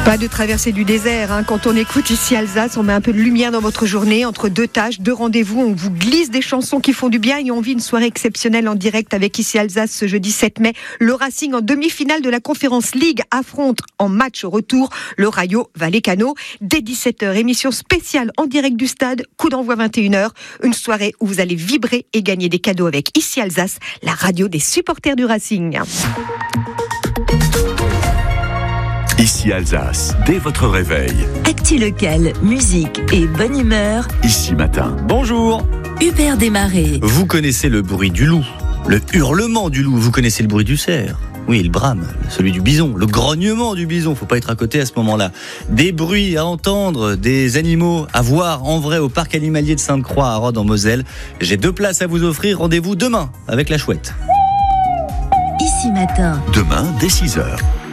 Pas de traversée du désert, hein. Quand on écoute ici Alsace, on met un peu de lumière dans votre journée. Entre deux tâches, deux rendez-vous, on vous glisse des chansons qui font du bien et on vit une soirée exceptionnelle en direct avec ici Alsace ce jeudi 7 mai. Le Racing en demi-finale de la Conference League affronte en match retour le Rayo Vallecano. Dès 17h, émission spéciale en direct du stade, coup d'envoi 21h. Une soirée où vous allez vibrer et gagner des cadeaux avec ici Alsace, la radio des supporters du Racing. Ici Alsace, dès votre réveil. Actu local, musique et bonne humeur. Ici matin. Bonjour. Hubert Desmarais. Vous connaissez le bruit du loup, le hurlement du loup, vous connaissez le bruit du cerf. Oui, le brame, celui du bison, le grognement du bison, faut pas être à côté à ce moment-là. Des bruits à entendre, des animaux à voir en vrai au parc animalier de Sainte-Croix à Rhodes en Moselle. J'ai 2 places à vous offrir, rendez-vous demain avec la chouette. Ici matin. Demain, dès 6h.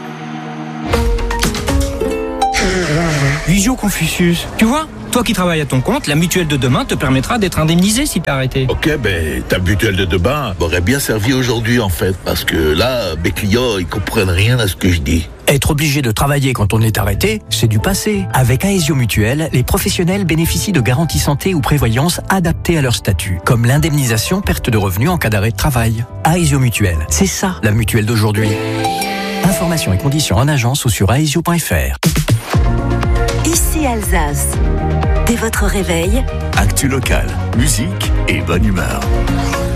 Visio Confucius, tu vois, toi qui travailles à ton compte, la mutuelle de demain te permettra d'être indemnisé si t'as arrêté. Ok, ta mutuelle de demain m'aurait bien servi aujourd'hui en fait, parce que là, mes clients, ils comprennent rien à ce que je dis. Être obligé de travailler quand on est arrêté, c'est du passé. Avec Aesio Mutuelle, les professionnels bénéficient de garanties santé ou prévoyance adaptées à leur statut, comme l'indemnisation perte de revenus en cas d'arrêt de travail. Aesio Mutuelle, c'est ça la mutuelle d'aujourd'hui. Informations et conditions en agence ou sur aesio.fr. Ici Alsace. Dès votre réveil, Actu local, musique et bonne humeur.